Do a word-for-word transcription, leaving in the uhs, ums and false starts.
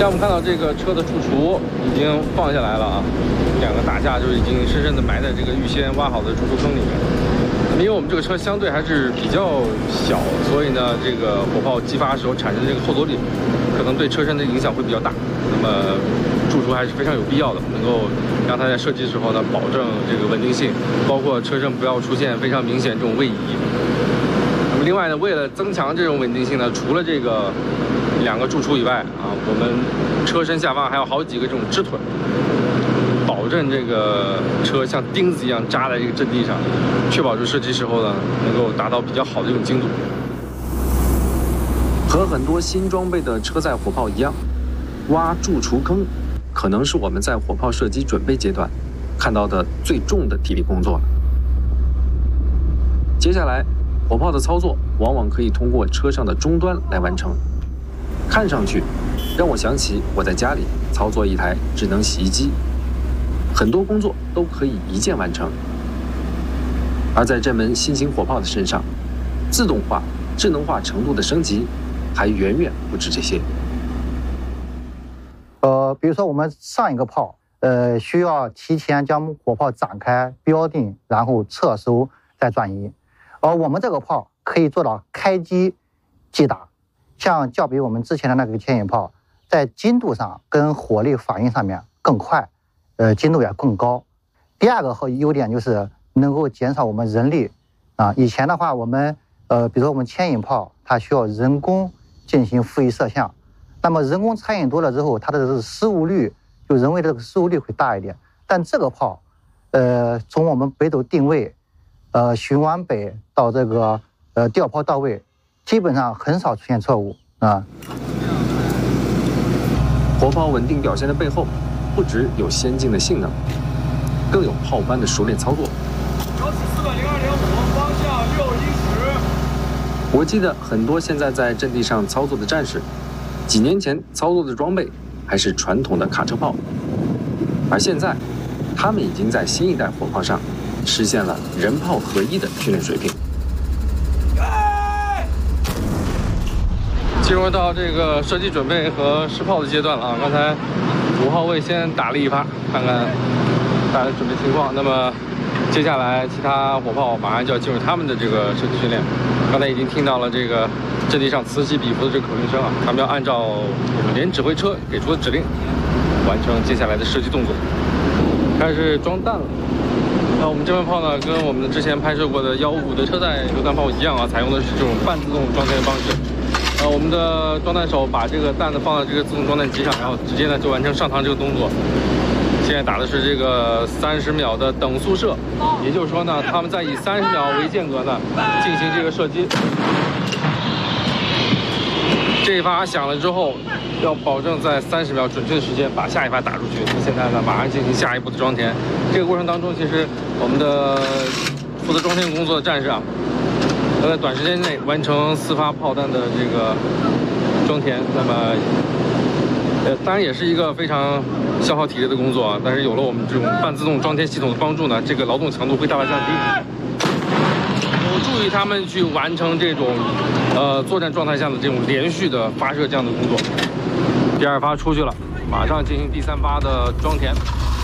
像我们看到这个车的柱厨已经放下来了啊，两个大架就已经深深的埋在这个预先挖好的柱出坑里面。那么因为我们这个车相对还是比较小，所以呢，这个火炮激发时候产生的这个后坐力，可能对车身的影响会比较大。那么柱厨还是非常有必要的，能够让它在设计的时候呢，保证这个稳定性，包括车身不要出现非常明显这种位移。那么另外呢，为了增强这种稳定性呢，除了这个两个柱厨以外啊，我们车身下方还有好几个这种支腿，保证这个车像钉子一样扎在这个阵地上，确保这设计时候呢，能够达到比较好的一种精度。 和很多新装备的车载火炮一样，挖柱厨坑可能是我们在火炮射击准备阶段看到的最重的体力工作了。接下来，火炮的操作往往可以通过车上的终端来完成，看上去让我想起我在家里操作一台智能洗衣机，很多工作都可以一键完成。而在这门新型火炮的身上，自动化、智能化程度的升级还远远不止这些。 呃，比如说我们上一个炮，呃，需要提前将火炮展开、标定，然后测收再转移，而我们这个炮可以做到开机即打，像较比我们之前的那个牵引炮，在精度上跟火力反应上面更快，呃，精度也更高。第二个和优点就是能够减少我们人力啊。以前的话，我们呃，比如说我们牵引炮，它需要人工进行复议摄像。那么人工参与多了之后，它的这个失误率，就人为的这个失误率会大一点。但这个炮，呃，从我们北斗定位，呃，巡往北到这个呃调炮到位，基本上很少出现错误啊。 火炮稳定表现的背后，不只有先进的性能，更有炮班的熟练操作。 幺四四零二点五，方向六一十。 我记得很多现在在阵地上操作的战士，几年前操作的装备还是传统的卡车炮，而现在，他们已经在新一代火炮上实现了人炮合一的训练水平。 进入到这个射击准备和试炮的阶段了啊！刚才五号位先打了一发，看看大家的准备情况。那么接下来其他火炮马上就要进入他们的这个射击训练。刚才已经听到了这个阵地上此起彼伏的这个口令声啊，他们要按照我们连指挥车给出的指令，完成接下来的射击动作。开始装弹了。那我们这门炮呢，跟我们之前拍摄过的幺五五的车载榴弹炮一样啊，采用的是这种半自动装填方式。呃，我们的装弹手把这个弹呢放到这个自动装弹机上，然后直接呢就完成上膛这个动作。现在打的是这个三十秒的等速射，也就是说呢，他们在以三十秒为间隔呢进行这个射击。这一发响了之后，要保证在三十秒准确的时间把下一发打出去。现在呢，马上进行下一步的装填。这个过程当中，其实我们的负责装填工作的战士啊，要在短时间内完成四发炮弹的这个装填。那么，呃，当然也是一个非常消耗体力的工作啊。但是有了我们这种半自动装填系统的帮助呢，这个劳动强度会大大降低，有助于他们去完成这种呃作战状态下的这种连续的发射这样的工作。第二发出去了，马上进行第三发的装填。